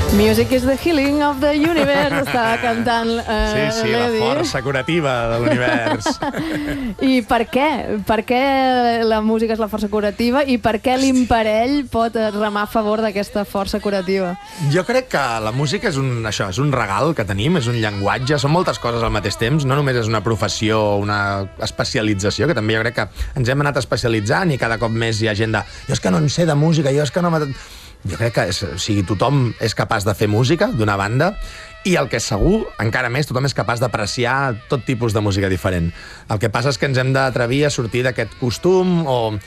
Music is the healing of the universe, estava cantant Sí, la força curativa de l'univers. I per què? Per què la música és la força curativa i per què l'imparell pot remar a favor d'aquesta força curativa? Jo crec que la música és és un regal que tenim, és un llenguatge, són moltes coses al mateix temps, no només és una professió o una especialització, que també jo crec que ens hem anat especialitzant i cada cop més hi ha gent de jo és que no en sé de música, jo és que no... Jo crec que tothom és capaç de fer música, d'una banda, i el que és segur, encara més, tothom és capaç d'apreciar tot tipus de música diferent. El que passa és que ens hem d'atrevir a sortir d'aquest costum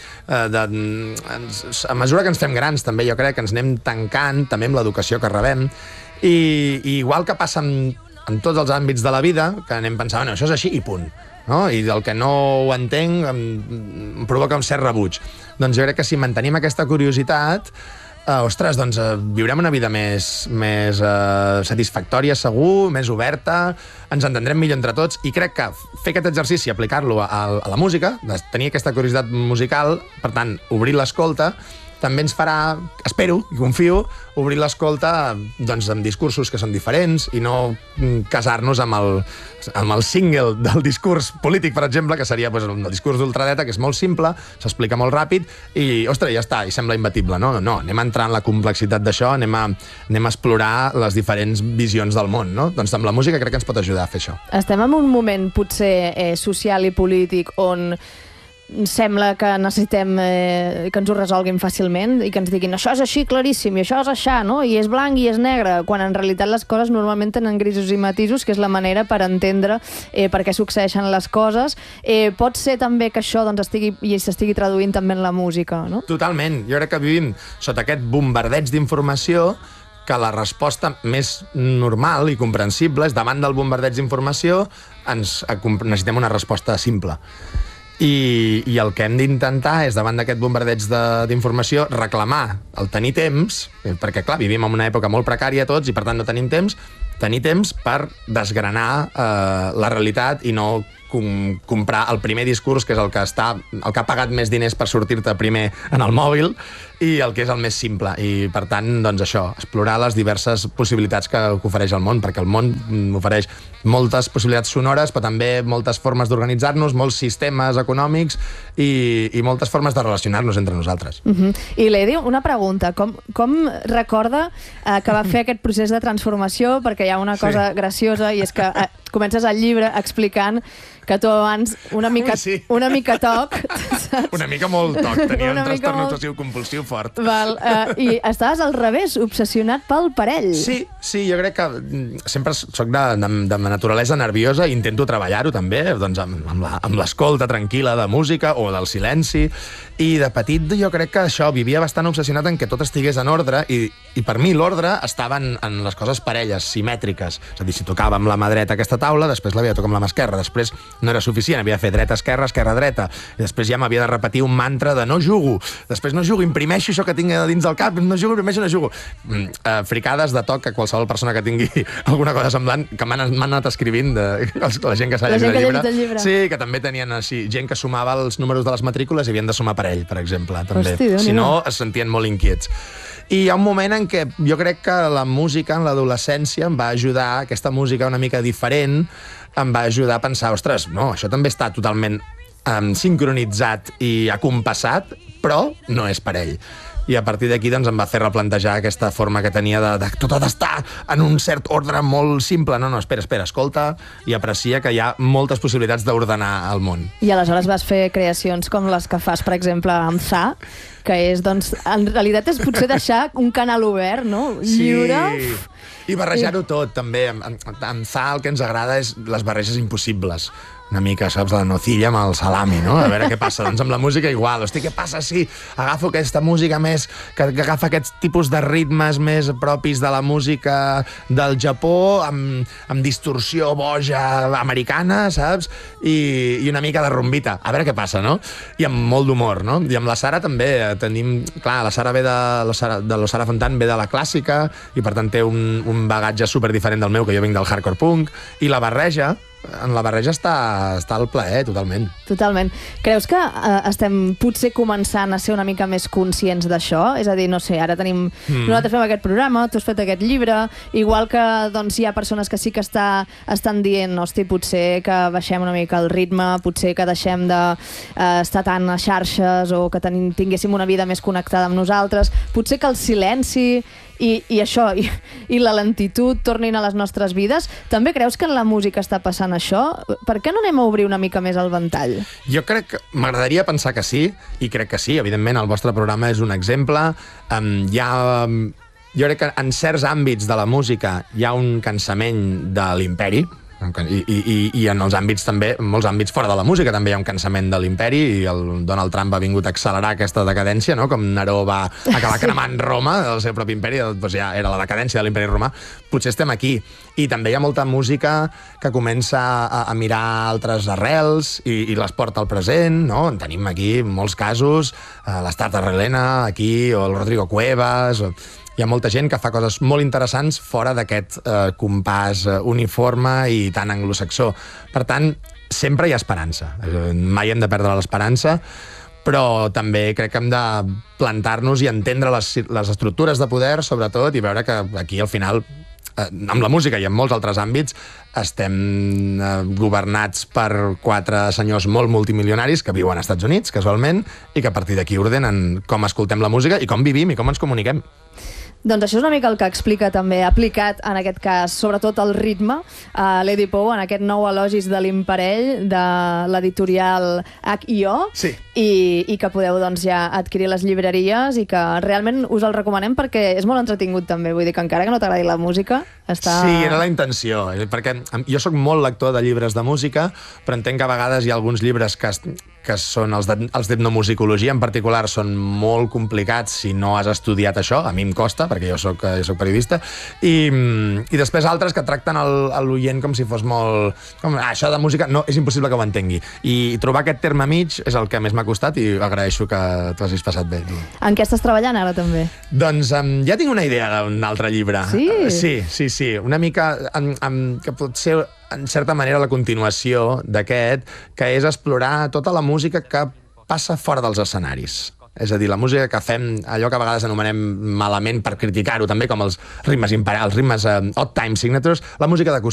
a mesura que ens fem grans, també jo crec que ens anem tancant, també amb l'educació que rebem, i igual que passa en tots els àmbits de la vida, que anem pensant, no, això és així i punt. No? I el que no ho entenc em provoca un cert rebuig. Doncs jo crec que si mantenim aquesta curiositat, viurem una vida més satisfactòria, segur, més oberta, ens entendrem millor entre tots, i crec que fer aquest exercici, aplicar-lo a la música, tenir aquesta curiositat musical, per tant, obrir l'escolta, també ens farà, espero i confio, obrir l'escolta amb discursos que són diferents i no casar-nos amb el single del discurs polític, per exemple, que seria el discurs d'ultradreta, que és molt simple, s'explica molt ràpid i, ostres, ja està, i sembla imbatible. No, anem a entrar en la complexitat d'això, anem a explorar les diferents visions del món, no? Doncs amb la música crec que ens pot ajudar a fer això. Estem en un moment potser social i polític on sembla que necessitem que ens ho resolguin fàcilment i que ens diguin això és així claríssim i això és aixà, no? I és blanc i és negre, quan en realitat les coses normalment tenen grisos i matisos, que és la manera per entendre per què succeeixen les coses. Pot ser també que això s'estigui traduint també en la música, no? Totalment. Jo crec que vivim sota aquest bombardeig d'informació, que la resposta més normal i comprensible és davant del bombardeig d'informació necessitem una resposta simple. I el que hem d'intentar és, davant d'aquest bombardeig d'informació, reclamar el tenir temps, perquè, clar, vivim en una època molt precària tots i, per tant, no tenim temps, tenir temps per desgranar la realitat i no comprar el primer discurs, que és el que ha pagat més diners per sortir-te primer en el mòbil, i el que és el més simple. I, per tant, doncs això, explorar les diverses possibilitats que ofereix el món, perquè el món ofereix moltes possibilitats sonores, però també moltes formes d'organitzar-nos, molts sistemes econòmics i moltes formes de relacionar-nos entre nosaltres. I l'Edi, una pregunta. Com recorda que va fer aquest procés de transformació? Perquè hi ha una cosa graciosa, i és que comences el llibre explicant que tu abans una mica toc, saps? Una mica molt toc, tenia un trastorn obsessiu compulsiu fort. I estaves al revés, obsessionat pel parell. Sí, jo crec que sempre soc de naturalesa nerviosa i intento treballar-ho també, doncs amb l'escolta tranquil·la de música o del silenci, i de petit jo crec que això, vivia bastant obsessionat en que tot estigués en ordre, i per mi l'ordre estava en les coses parelles, simètriques. És a dir, si tocava amb la mà dreta aquesta taula, després l'havia de tocar amb la mà esquerra, després no era suficient, havia de fer dreta-esquerra, esquerra-dreta, i després ja m'havia de repetir un mantra de no jugo, després no jugo, imprimeixo això que tinc dins del cap, no jugo, imprimeixo, no jugo. Fricades de toc que qualsevol persona que tingui alguna cosa semblant, que m'han anat escrivint, la gent que s'ha llegit el llibre. Sí, que també tenien així, gent que sumava els números de les matrícules i havien de sumar parell, per exemple, també. Si no, es sentien molt inquiets. I hi ha un moment en què jo crec que la música en l'adolescència em va ajudar, aquesta música una mica diferent, em va ajudar a pensar, ostres, no, això també està totalment sincronitzat i acompassat, però no és parell. I a partir d'aquí doncs, em va fer replantejar aquesta forma que tenia de tot ha d'estar en un cert ordre molt simple. No, espera, escolta i aprecia que hi ha moltes possibilitats d'ordenar el món. I aleshores vas fer creacions com les que fas, per exemple, amb Za, que és, doncs, en realitat és potser deixar un canal obert, no? Lliure. I barrejar-ho tot, també. Amb Za el que ens agrada és les barreges impossibles. Una mica, saps, la nocilla amb el salami, no? A veure què passa. Doncs amb la música igual. Hosti, què passa si agafo aquesta música més que agafa aquests tipus de ritmes més propis de la música del Japó, amb distorsió boja americana, saps? I una mica de rumbita. A veure què passa, no? I amb molt d'humor, no? I amb la Sara també tenim... Clar, la Sara ve de l'Osara Fontan, ve de la clàssica, i per tant té un bagatge superdiferent del meu, que jo vinc del hardcore punk, i la barreja en la barreja està el plaer, totalment. Totalment. Creus que estem potser començant a ser una mica més conscients d'això? És a dir, no sé, ara tenim... Nosaltres fem aquest programa, tu has fet aquest llibre, igual que doncs, hi ha persones que sí que estan dient, hosti, potser que baixem una mica el ritme, potser que deixem d'estar tant a xarxes o que tinguéssim una vida més connectada amb nosaltres, potser que el silenci i això, i la lentitud tornin a les nostres vides. També creus que en la música està passant això? Per què no anem a obrir una mica més el ventall? Jo crec que m'agradaria pensar que sí, i crec que sí. Evidentment, el vostre programa és un exemple. Jo crec que en certs àmbits de la música hi ha un cansament de l'imperi, i en els àmbits també, en molts àmbits fora de la música també hi ha un cansament de l'imperi, i el Donald Trump ha vingut a accelerar aquesta decadència, no? Com Neró va acabar cremant Roma, el seu propi imperi, doncs ja era la decadència de l'imperi romà. Potser estem aquí. I també hi ha molta música que comença a mirar altres arrels i les porta al present, no? En tenim aquí molts casos, l'Estat Arrelena aquí, o el Rodrigo Cuevas... Hi ha molta gent que fa coses molt interessants fora d'aquest compàs uniforme i tan anglosaxó. Per tant, sempre hi ha esperança. Mai hem de perdre l'esperança, però també crec que hem de plantar-nos i entendre les estructures de poder, sobretot, i veure que aquí, al final, amb la música i en molts altres àmbits, estem governats per 4 senyors molt multimilionaris que viuen als Estats Units, casualment, i que a partir d'aquí ordenen com escoltem la música i com vivim i com ens comuniquem. Doncs això és una mica el que explica també, aplicat en aquest cas, sobretot el ritme, l'Edi Pou, en aquest nou elogis de l'imparell de l'editorial H.I.O. Sí. I que podeu doncs, ja adquirir les llibreries i que realment us el recomanem perquè és molt entretingut també, vull dir que encara que no t'agradi la música, està... Sí, era la intenció, perquè jo sóc molt lector de llibres de música, però entenc que a vegades hi ha alguns llibres que són els d'etnomusicologia en particular, són molt complicats si no has estudiat això, a mi em costa, perquè jo soc periodista, i després altres que tracten l'oient com si fos molt... això de música, no, és impossible que ho entengui. I trobar aquest terme mig és el que més m'ha costat i agraeixo que t'ho hagis passat bé. En què estàs treballant ara, també? Doncs ja tinc una idea d'un altre llibre. Sí? Sí. Una mica que pot ser, en certa manera, la continuació d'aquest, que és explorar tota la música que passa fora dels escenaris. És a dir, la música que fem, allò que a vegades anomenem malament per criticar-ho, també com els ritmes imparables, els ritmes odd time signatures, la música de